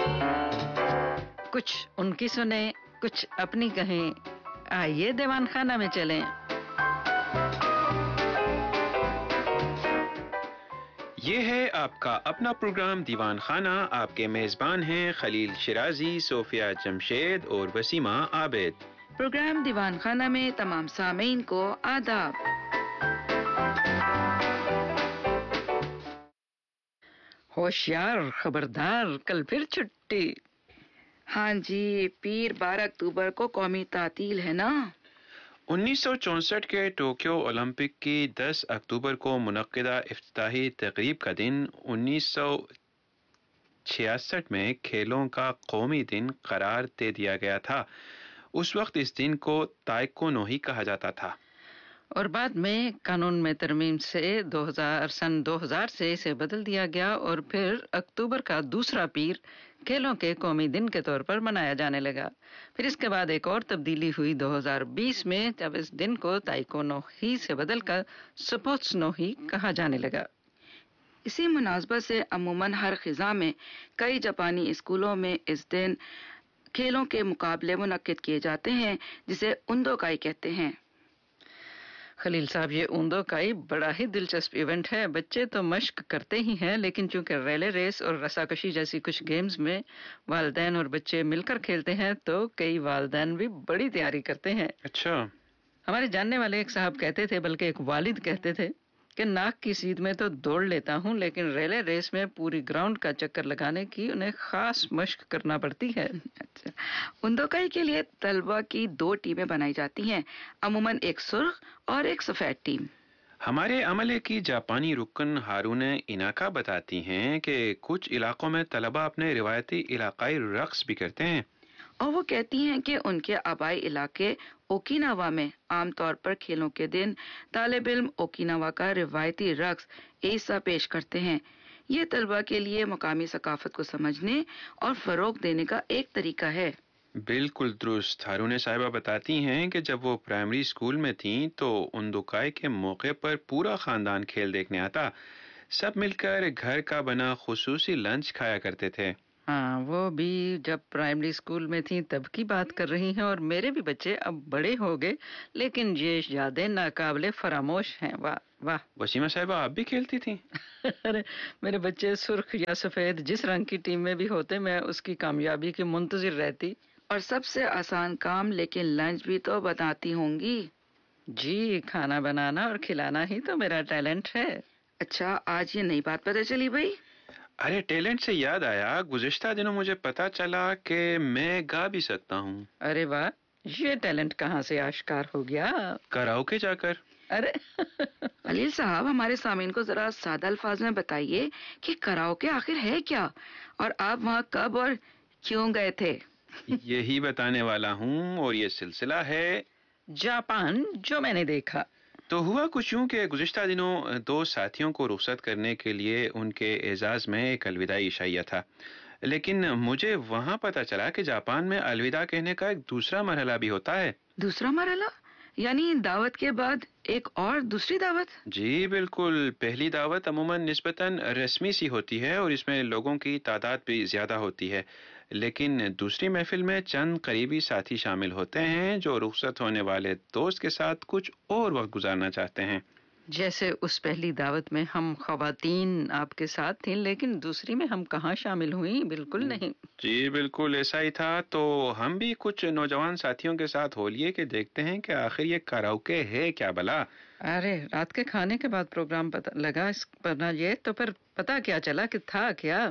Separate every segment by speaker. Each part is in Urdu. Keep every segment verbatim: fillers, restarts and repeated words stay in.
Speaker 1: کچھ ان کی سنیں، کچھ اپنی کہیں، آئیے دیوان خانہ میں چلیں۔
Speaker 2: یہ ہے آپ کا اپنا پروگرام دیوان خانہ۔ آپ کے میزبان ہیں خلیل شرازی، صوفیہ جمشید اور وسیمہ عابد۔
Speaker 3: پروگرام دیوان خانہ میں تمام سامعین کو آداب۔
Speaker 1: ہوشیار، خبردار، کل پھر چھٹی۔
Speaker 3: ہاں جی، پیر بارہ اکتوبر کو قومی تعطیل ہے نا۔
Speaker 2: انیس سو چونسٹھ کے ٹوکیو اولمپک کی دس اکتوبر کو منعقدہ افتتاحی تقریب کا دن انیس سو چھیاسٹھ میں کھیلوں کا قومی دن قرار دے دیا گیا تھا۔ اس وقت اس دن کو تائکو نوہی کہا جاتا تھا،
Speaker 1: اور بعد میں قانون میں ترمیم سے دو ہزار سن دو ہزار سے اسے بدل دیا گیا، اور پھر اکتوبر کا دوسرا پیر کھیلوں کے قومی دن کے طور پر منایا جانے لگا۔ پھر اس کے بعد ایک اور تبدیلی ہوئی دو ہزار بیس میں، جب اس دن کو تائکو نوہی سے بدل کر سپورٹس نوہی کہا جانے لگا۔
Speaker 3: اسی مناسبت سے عموماً ہر خزاں میں کئی جاپانی اسکولوں میں اس دن کھیلوں کے مقابلے منعقد کیے جاتے ہیں، جسے اوندو کائی کہتے ہیں۔
Speaker 1: خلیل صاحب، یہ اوندو کائی بڑا ہی دلچسپ ایونٹ ہے۔ بچے تو مشق کرتے ہی ہیں، لیکن چونکہ ریلے ریس اور رساکشی جیسی کچھ گیمز میں والدین اور بچے مل کر کھیلتے ہیں، تو کئی والدین بھی بڑی تیاری کرتے ہیں۔
Speaker 2: اچھا،
Speaker 1: ہمارے جاننے والے ایک صاحب کہتے تھے، بلکہ ایک والد کہتے تھے کہ ناک کی سیدھ میں تو دوڑ لیتا ہوں، لیکن ریلے ریس میں پوری گراؤنڈ کا چکر لگانے کی انہیں خاص مشق کرنا پڑتی ہے۔
Speaker 3: اچھا، اوندو کائی کے لیے طلبہ کی دو ٹیمیں بنائی جاتی ہیں، عموماً ایک سرخ اور ایک سفید ٹیم۔
Speaker 2: ہمارے عملے کی جاپانی رکن ہارون ایناکا بتاتی ہیں کہ کچھ علاقوں میں طلبہ اپنے روایتی علاقائی رقص بھی کرتے ہیں،
Speaker 3: اور وہ کہتی ہیں کہ ان کے آبائی علاقے اوکیناوا میں عام طور پر کھیلوں کے دن طالب علم اوکیناوا کا روایتی رقص ایسا پیش کرتے ہیں۔ یہ طلبہ کے لیے مقامی ثقافت کو سمجھنے اور فروغ دینے کا ایک طریقہ ہے۔
Speaker 2: بالکل درست۔ ہارون صاحبہ بتاتی ہیں کہ جب وہ پرائمری اسکول میں تھیں تو اوندوکائی کے موقع پر پورا خاندان کھیل دیکھنے آتا، سب مل کر گھر کا بنا خصوصی لنچ کھایا کرتے تھے۔
Speaker 1: ہاں، وہ بھی جب پرائمری اسکول میں تھیں تب کی بات کر رہی ہیں، اور میرے بھی بچے اب بڑے ہو گئے، لیکن یہ یادیں ناقابل فراموش ہیں۔ واہ واہ!
Speaker 2: وسیمہ صاحبہ، آپ بھی کھیلتی تھیں؟
Speaker 1: ارے میرے بچے سرخ یا سفید جس رنگ کی ٹیم میں بھی ہوتے، میں اس کی کامیابی کی منتظر رہتی۔
Speaker 3: اور سب سے آسان کام لیکن لنچ بھی تو بتاتی ہوں گی۔
Speaker 1: جی، کھانا بنانا اور کھلانا ہی تو میرا ٹیلنٹ ہے۔
Speaker 3: اچھا، آج یہ نئی بات پتہ چلی بھائی؟
Speaker 2: ارے ٹیلنٹ سے یاد آیا، گزشتہ دنوں مجھے پتا چلا کہ میں گا بھی سکتا ہوں۔
Speaker 1: ارے واہ، یہ ٹیلنٹ کہاں سے آشکار ہو گیا؟
Speaker 2: کراوکے جا کر۔
Speaker 1: ارے
Speaker 3: خلیل صاحب، ہمارے سامعین کو ذرا سادہ الفاظ میں بتائیے کہ کراوکے آخر ہے کیا، اور آپ وہاں کب اور کیوں گئے تھے؟
Speaker 2: یہی بتانے والا ہوں، اور یہ سلسلہ ہے
Speaker 1: جاپان جو میں نے دیکھا۔
Speaker 2: تو ہوا کچھ یوں کہ گزشتہ دنوں دو ساتھیوں کو رخصت کرنے کے لیے ان کے اعزاز میں ایک الوداعی عشائیہ تھا، لیکن مجھے وہاں پتا چلا کہ جاپان میں الوداع کہنے کا ایک دوسرا مرحلہ بھی ہوتا ہے۔
Speaker 3: دوسرا مرحلہ؟ یعنی دعوت کے بعد ایک اور دوسری دعوت؟
Speaker 2: جی بالکل، پہلی دعوت عموماً نسبتاً رسمی سی ہوتی ہے اور اس میں لوگوں کی تعداد بھی زیادہ ہوتی ہے، لیکن دوسری محفل میں چند قریبی ساتھی شامل ہوتے ہیں جو رخصت ہونے والے دوست کے ساتھ کچھ اور وقت گزارنا چاہتے ہیں۔
Speaker 1: جیسے اس پہلی دعوت میں ہم خواتین آپ کے ساتھ تھیں، لیکن دوسری میں ہم کہاں شامل ہوئیں؟ بالکل نہیں۔
Speaker 2: جی بالکل ایسا ہی تھا، تو ہم بھی کچھ نوجوان ساتھیوں کے ساتھ ہو لیے کہ دیکھتے ہیں کہ آخر یہ کراوکے ہے کیا بلا۔
Speaker 1: ارے رات کے کھانے کے بعد پروگرام پتا لگا اس پر نہ، یہ تو پھر پتا کیا چلا کہ تھا کیا؟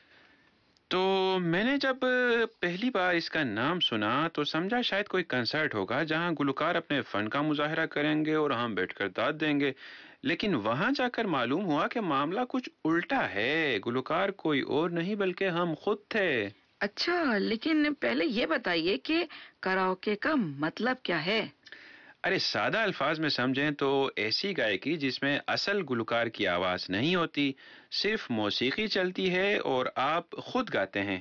Speaker 2: تو میں نے جب پہلی بار اس کا نام سنا تو سمجھا شاید کوئی کنسرٹ ہوگا جہاں گلوکار اپنے فن کا مظاہرہ کریں گے اور ہم بیٹھ کر داد دیں گے، لیکن وہاں جا کر معلوم ہوا کہ معاملہ کچھ الٹا ہے۔ گلوکار کوئی اور نہیں بلکہ ہم خود تھے۔
Speaker 3: اچھا، لیکن پہلے یہ بتائیے کہ کراوکے کا مطلب کیا ہے؟
Speaker 2: ارے سادہ الفاظ میں سمجھیں تو ایسی گائیکی جس میں اصل گلوکار کی آواز نہیں ہوتی، صرف موسیقی چلتی ہے اور آپ خود گاتے ہیں۔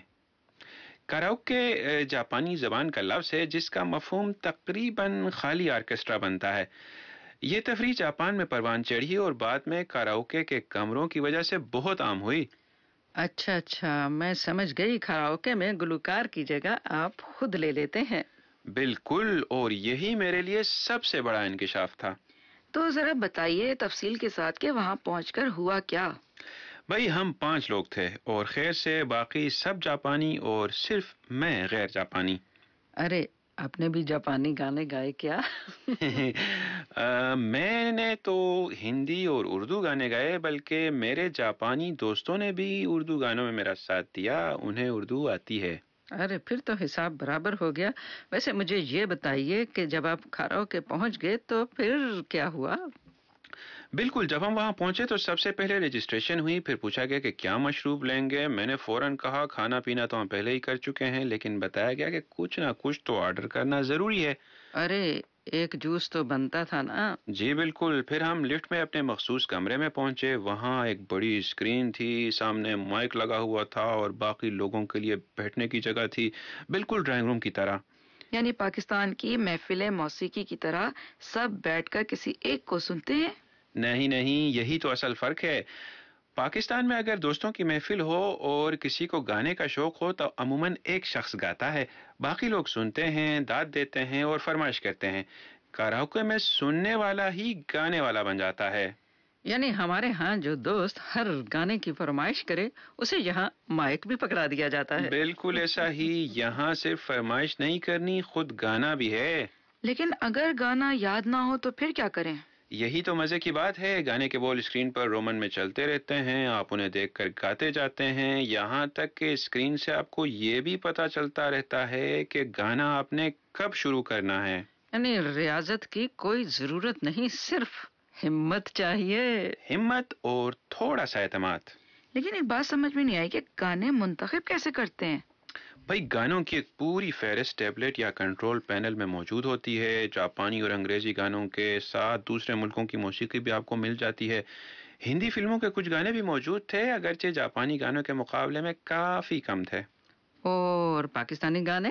Speaker 2: کراوکے جاپانی زبان کا لفظ ہے جس کا مفہوم تقریباً خالی آرکیسٹرا بنتا ہے۔ یہ تفریح جاپان میں پروان چڑھی اور بعد میں کراوکے کے کمروں کی وجہ سے بہت عام ہوئی۔
Speaker 1: अच्छा अच्छा, मैं समझ गई। कराओके में गुलकार की जगह आप खुद ले लेते हैं।
Speaker 2: बिल्कुल, और यही मेरे लिए सबसे बड़ा इंकशाफ था।
Speaker 3: तो जरा बताइए तफसील के साथ कि वहां पहुंचकर हुआ क्या।
Speaker 2: भाई हम पांच लोग थे और खैर से बाकी सब जापानी और सिर्फ मैं गैर जापानी।
Speaker 1: अरे, आपने भी जापानी गाने गाए क्या?
Speaker 2: अ, मैंने तो हिंदी और उर्दू गाने गाए, बल्कि मेरे जापानी दोस्तों ने भी उर्दू गानों में मेरा साथ दिया, उन्हें उर्दू आती है।
Speaker 1: अरे, फिर तो हिसाब बराबर हो गया। वैसे मुझे ये बताइए कि जब आप कराओके पहुंच गए तो फिर क्या हुआ?
Speaker 2: बिल्कुल, जब हम वहाँ पहुंचे तो सबसे पहले रजिस्ट्रेशन हुई, फिर पूछा गया कि क्या मशरूब लेंगे। मैंने फौरन कहा खाना पीना तो हम पहले ही कर चुके हैं, लेकिन बताया गया कि कुछ ना कुछ तो ऑर्डर करना ज़रूरी है।
Speaker 1: अरे, एक जूस तो बनता था ना।
Speaker 2: जी बिल्कुल, फिर हम लिफ्ट में अपने मखसूस कमरे में पहुंचे। वहाँ एक बड़ी स्क्रीन थी, सामने माइक लगा हुआ था और बाकी लोगों के लिए बैठने की जगह थी, बिल्कुल ड्राइंग रूम की तरह।
Speaker 3: यानी पाकिस्तान की महफिल मौसीकी की तरह सब बैठकर किसी एक को सुनते हैं।
Speaker 2: नहीं नहीं, यही तो असल फर्क है। पाकिस्तान में अगर दोस्तों की महफिल हो और किसी को गाने का शौक हो तो अमूमन एक शख्स गाता है, बाकी लोग सुनते हैं, दाद देते हैं और फरमाइश करते हैं। कराओके में सुनने वाला ही गाने वाला बन जाता है।
Speaker 1: यानी हमारे यहाँ जो दोस्त हर गाने की फरमाइश करे, उसे यहाँ माइक भी पकड़ा दिया जाता है।
Speaker 2: बिल्कुल ऐसा ही, यहाँ सिर्फ फरमाइश नहीं करनी, खुद गाना भी है।
Speaker 3: लेकिन अगर गाना याद ना हो तो फिर क्या करें।
Speaker 2: यही तो मजे की बात है, गाने के बोल स्क्रीन पर रोमन में चलते रहते हैं, आप उन्हें देखकर गाते जाते हैं, यहाँ तक कि स्क्रीन से आपको ये भी पता चलता रहता है कि गाना आपने कब शुरू करना है।
Speaker 1: यानी रियाजत की कोई जरूरत नहीं, सिर्फ हिम्मत चाहिए।
Speaker 2: हिम्मत और थोड़ा सा एतमाद।
Speaker 3: लेकिन एक बात समझ में नहीं आई कि गाने मुंतखब कैसे करते हैं।
Speaker 2: भाई गानों की एक पूरी फहरिस्त टैबलेट या कंट्रोल पैनल में मौजूद होती है। जापानी और अंग्रेजी गानों के साथ दूसरे मुल्कों की मौसीकी भी आपको मिल जाती है। हिंदी फिल्मों के कुछ गाने भी मौजूद थे, अगरचे जापानी गानों के मुकाबले में काफी कम थे।
Speaker 1: और पाकिस्तानी गाने?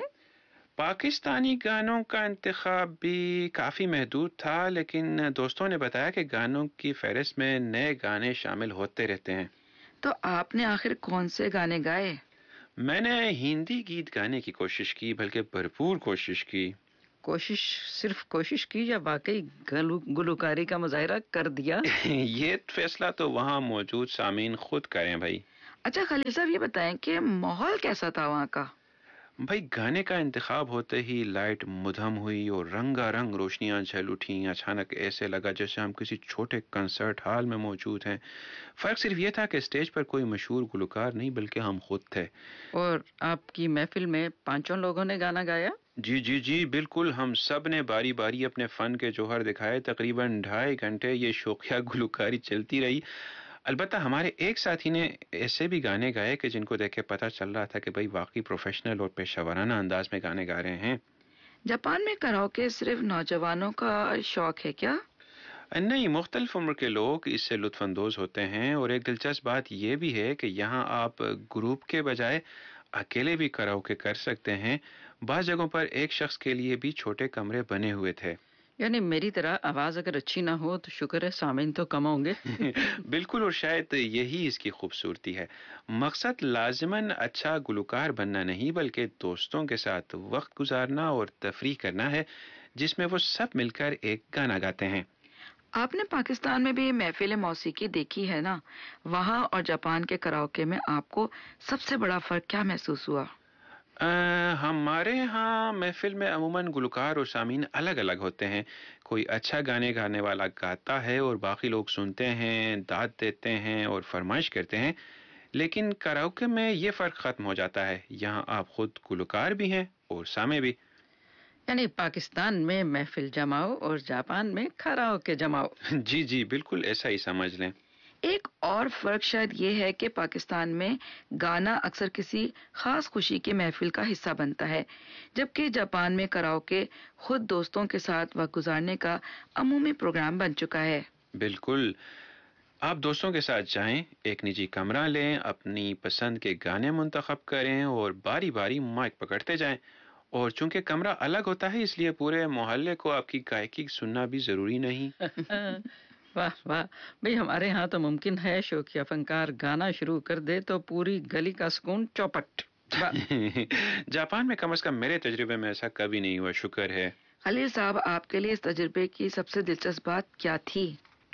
Speaker 2: पाकिस्तानी गानों का इंतखाब भी काफी महदूद था, लेकिन दोस्तों ने बताया कि गानों की फहरिस्त में नए गाने शामिल होते रहते हैं।
Speaker 3: तो आपने आखिर कौन से गाने गाए।
Speaker 2: मैंने हिंदी गीत गाने की कोशिश की, बल्कि भरपूर कोशिश की।
Speaker 1: कोशिश? सिर्फ कोशिश की या वाकई गलु, गुलकारी का मुजाहरा कर दिया?
Speaker 2: ये फैसला तो वहाँ मौजूद सामीन खुद करें भाई।
Speaker 3: अच्छा खलील साहब, ये बताएं कि माहौल कैसा था वहाँ का।
Speaker 2: भाई गाने का इंतखाब होते ही लाइट मुधम हुई और रंगारंग रोशनियां झल उठी। अचानक ऐसे लगा जैसे हम किसी छोटे कंसर्ट हॉल में मौजूद हैं। फर्क सिर्फ ये था कि स्टेज पर कोई मशहूर गुलकार नहीं, बल्कि हम खुद थे।
Speaker 1: और आपकी महफिल में पांचों लोगों ने गाना गाया?
Speaker 2: जी जी जी बिल्कुल, हम सब ने बारी बारी अपने फन के जौहर दिखाए। तकरीबन ढाई घंटे ये शौकिया गुलकारी चलती रही। अलबत्ता हमारे एक साथी ने ऐसे भी गाने गाए कि जिनको देख के पता चल रहा था कि भाई वाकई प्रोफेशनल और पेशेवराना अंदाज में गाने गा रहे हैं।
Speaker 3: जापान में कराओके सिर्फ नौजवानों का शौक है क्या।
Speaker 2: नहीं, मुख्तलिफ उम्र के लोग इससे लुत्फानंदोज होते हैं, और एक दिलचस्प बात यह भी है कि यहाँ आप ग्रुप के बजाय अकेले भी कराओके कर सकते हैं। बाज़ जगहों पर एक शख्स के लिए भी छोटे कमरे बने हुए थे।
Speaker 1: यानी मेरी तरह आवाज अगर अच्छी ना हो तो शुक्र है सामीन तो कम होंगे।
Speaker 2: बिल्कुल, और शायद यही इसकी खूबसूरती है। मकसद लाजिमन अच्छा गुलकार बनना नहीं, बल्कि दोस्तों के साथ वक्त गुजारना और तफरीह करना है, जिसमें वो सब मिलकर एक गाना गाते हैं।
Speaker 3: आपने पाकिस्तान में भी महफिल मौसीकी देखी है ना। वहाँ और जापान के कराओके में आपको सबसे बड़ा फर्क क्या महसूस हुआ।
Speaker 2: अ, हमारे यहाँ महफिल में अमूमन गुलकार और सामीन अलग अलग होते हैं। कोई अच्छा गाने गाने वाला गाता है और बाकी लोग सुनते हैं, दाद देते हैं और फरमाइश करते हैं। लेकिन कराओके में ये फ़र्क ख़त्म हो जाता है, यहाँ आप खुद गुलकार भी हैं और सामे भी।
Speaker 1: यानी पाकिस्तान में महफिल जमाओ और जापान में कराओके जमाओ।
Speaker 2: जी जी बिल्कुल ऐसा ही समझ लें।
Speaker 3: एक और फर्क शायद ये है कि पाकिस्तान में गाना अक्सर किसी खास खुशी की महफिल का हिस्सा बनता है, जबकि जापान में कराओके खुद दोस्तों के साथ वक्त गुजारने का अमूमी प्रोग्राम बन चुका है।
Speaker 2: बिल्कुल, आप दोस्तों के साथ जाएं, एक निजी कमरा लें, अपनी पसंद के गाने मुंतखब करें और बारी बारी माइक पकड़ते जाएं। और चूंकि कमरा अलग होता है, इसलिए पूरे मोहल्ले को आपकी गायकी सुनना भी जरूरी नहीं।
Speaker 1: واہ واہ بھئی، ہمارے ہاں تو ممکن ہے شوقیہ فنکار گانا شروع کر دے تو پوری گلی کا سکون چوپٹ. واہ.
Speaker 2: جاپان میں کم از کم میرے تجربے میں ایسا کبھی نہیں ہوا، شکر ہے.
Speaker 3: خلیل صاحب، آپ کے لیے اس تجربے کی سب سے دلچسپ بات کیا تھی؟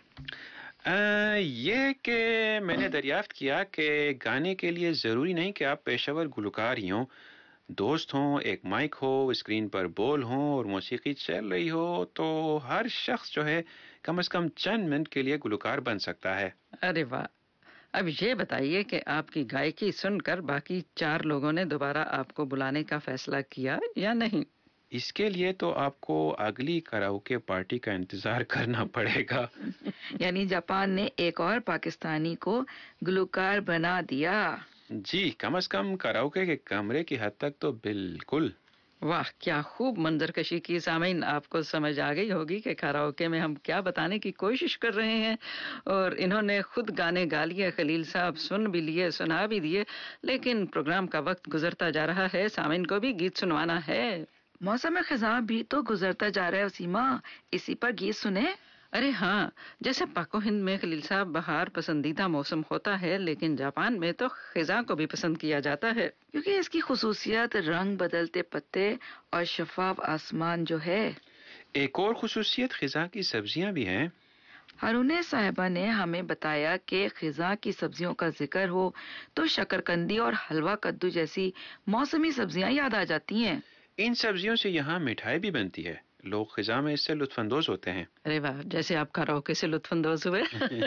Speaker 2: آ، یہ کہ میں نے دریافت کیا کہ گانے کے لیے ضروری نہیں کہ آپ پیشہ ور گلوکار ہی ہوں. دوست ہوں، ایک مائک ہو، اسکرین پر بول ہوں اور موسیقی چل رہی ہو تو ہر شخص جو ہے کم از کم چند منٹ کے لیے گلوکار بن سکتا ہے.
Speaker 1: ارے واہ. اب یہ بتائیے کہ آپ کی گائیکی سن کر باقی چار لوگوں نے دوبارہ آپ کو بلانے کا فیصلہ کیا یا نہیں؟
Speaker 2: اس کے لیے تو آپ کو اگلی کراوکے پارٹی کا انتظار کرنا پڑے گا.
Speaker 3: یعنی جاپان نے ایک اور پاکستانی کو گلوکار بنا دیا.
Speaker 2: جی، کم از کم کراوکے کے کمرے کی حد تک تو بالکل.
Speaker 1: واہ، کیا خوب منظر کشی کی. سامعین، آپ کو سمجھ آ گئی ہوگی کہ کاراوکے میں ہم کیا بتانے کی کوشش کر رہے ہیں، اور انہوں نے خود گانے گا لیے، خلیل صاحب سن بھی لیے، سنا بھی دیے، لیکن پروگرام کا وقت گزرتا جا رہا ہے، سامعین کو بھی گیت سنوانا ہے.
Speaker 3: موسم خزاں بھی تو گزرتا جا رہا ہے وسیمہ، اسی پر گیت سنے.
Speaker 1: ارے ہاں، جیسے پاک و ہند میں خلیل صاحب بہار پسندیدہ موسم ہوتا ہے، لیکن جاپان میں تو خزاں کو بھی پسند کیا جاتا ہے،
Speaker 3: کیونکہ اس کی خصوصیت رنگ بدلتے پتے اور شفاف آسمان جو ہے.
Speaker 2: ایک اور خصوصیت خزاں کی سبزیاں بھی ہیں.
Speaker 3: ہارون صاحبہ نے ہمیں بتایا کہ خزاں کی سبزیوں کا ذکر ہو تو شکرکندی اور حلوہ کدو جیسی موسمی سبزیاں یاد آ جاتی ہیں.
Speaker 2: ان سبزیوں سے یہاں مٹھائی بھی بنتی ہے، لوگ خزاں میں اس سے لطف اندوز ہوتے ہیں.
Speaker 1: ارے واہ، جیسے آپ کاراوکے سے لطف اندوز ہوئے.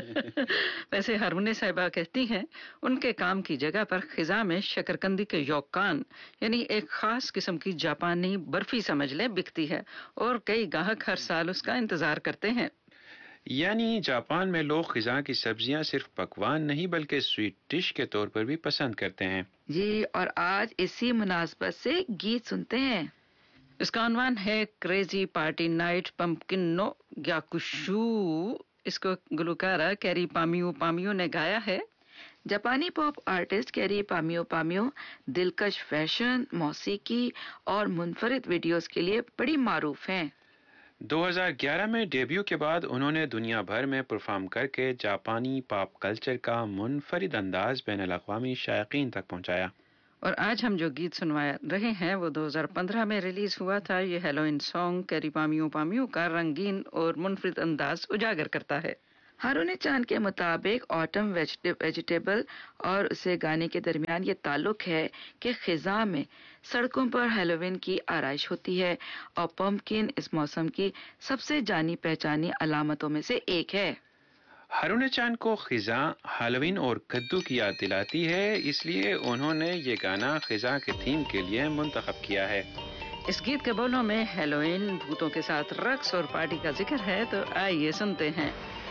Speaker 1: ویسے ہارون صاحبہ کہتی ہیں ان کے کام کی جگہ پر خزاں میں شکرکندی کے یوکان یعنی ایک خاص قسم کی جاپانی برفی سمجھ لیں بکتی ہے، اور کئی گاہک ہر سال اس کا انتظار کرتے ہیں.
Speaker 2: یعنی جاپان میں لوگ خزاں کی سبزیاں صرف پکوان نہیں بلکہ سویٹ ڈش کے طور پر بھی پسند کرتے ہیں.
Speaker 3: جی، اور آج اسی مناسبت سے گیت سنتے ہیں.
Speaker 1: اس کا عنوان ہے کریزی پارٹی نائٹ پمپکن نو گیاکوشو. اس کو گلوکارہ کیری پامیو پامیو نے گایا ہے.
Speaker 3: جاپانی پاپ آرٹسٹ کیری پامیو پامیو دلکش فیشن، موسیقی اور منفرد ویڈیوز کے لیے بڑی معروف ہیں.
Speaker 2: دو ہزار گیارہ میں ڈیبیو کے بعد انہوں نے دنیا بھر میں پرفارم کر کے جاپانی پاپ کلچر کا منفرد انداز بین الاقوامی شائقین تک پہنچایا.
Speaker 1: اور آج ہم جو گیت سنوا رہے ہیں وہ دو ہزار پندرہ میں ریلیز ہوا تھا. یہ ہیلوئن سانگ کیری پامیو پامیو کا رنگین اور منفرد انداز اجاگر کرتا ہے.
Speaker 3: ہارون چاند کے مطابق آٹم ویجیٹیبل اور اسے گانے کے درمیان یہ تعلق ہے کہ خزاں میں سڑکوں پر ہیلووین کی آرائش ہوتی ہے اور پمپکن اس موسم کی سب سے جانی پہچانی علامتوں میں سے ایک ہے.
Speaker 2: ہارون چاند کو خزاں، ہالوین اور کدو کی یاد دلاتی ہے، اس لیے انہوں نے یہ گانا خزاں کے تھیم کے لیے منتخب کیا ہے.
Speaker 1: اس گیت کے بولوں میں ہیلوئین، بھوتوں کے ساتھ رقص اور پارٹی کا ذکر ہے، تو آئیے سنتے ہیں.